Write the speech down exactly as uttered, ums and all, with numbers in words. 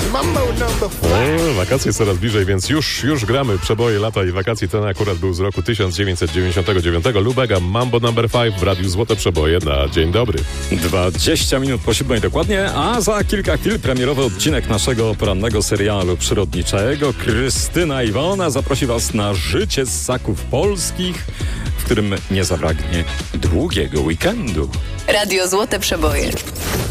Mambo number five. O, wakacje coraz bliżej, więc już, już gramy przeboje lata i wakacji. Ten akurat był z roku tysiąc dziewięćset dziewięćdziesiątego dziewiątego. Lubega, Mambo number five w Radiu Złote Przeboje na dzień dobry. dwadzieścia minut po siódmej dokładnie, a za kilka chwil premierowy odcinek naszego porannego serialu przyrodniczego. Krystyna Iwona zaprosi Was na życie ssaków polskich, w którym nie zabraknie długiego weekendu. Radio Złote Przeboje.